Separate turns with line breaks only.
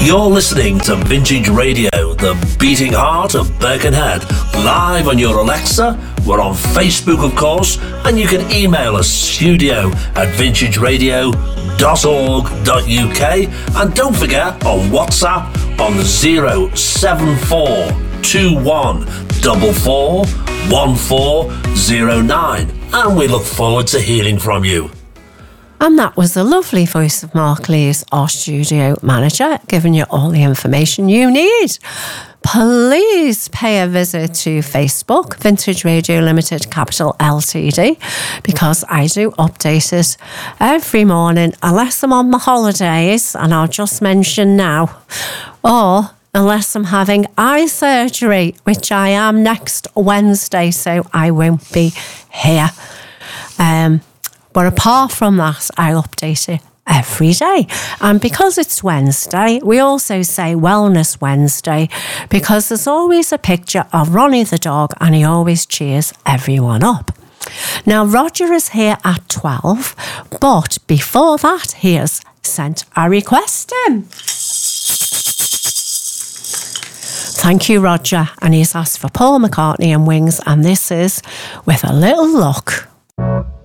You're listening to Vintage Radio, the beating heart of Birkenhead, live on your Alexa. We're on Facebook, of course, and you can email us studio@vintageradio.org.uk, and don't forget on WhatsApp on 07421441409, and we look forward to hearing from you.
And that was the lovely voice of Mark Lees, our studio manager, giving you all the information you need. Please pay a visit to Facebook, Vintage Radio Limited Capital Ltd, because I do update it every morning, unless I'm on my holidays, and I'll just mention now, or unless I'm having eye surgery, which I am next Wednesday, so I won't be here. But apart from that, I update it every day. And because it's Wednesday, we also say Wellness Wednesday, because there's always a picture of Ronnie the dog and he always cheers everyone up. Now, Roger is here at 12, but before that, he has sent a request in. Thank you, Roger. And he's asked for Paul McCartney and Wings, and this is With a Little Luck.